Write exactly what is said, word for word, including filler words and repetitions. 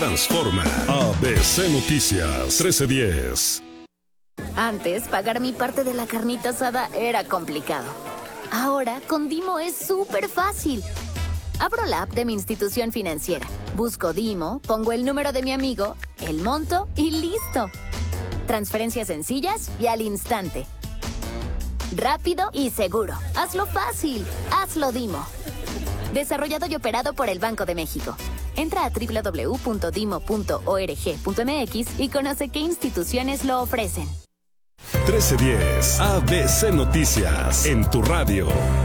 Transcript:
transforma. A B C Noticias trece diez. Antes, pagar mi parte de la carnita asada era complicado. Ahora, con Dimo es súper fácil. Abro la app de mi institución financiera, busco Dimo, pongo el número de mi amigo, el monto y listo. Transferencias sencillas y al instante. Rápido y seguro. Hazlo fácil. Hazlo Dimo. Desarrollado y operado por el Banco de México. Entra a doble u doble u doble u punto dimo punto org punto m x y conoce qué instituciones lo ofrecen. trece diez. A B C Noticias en tu radio.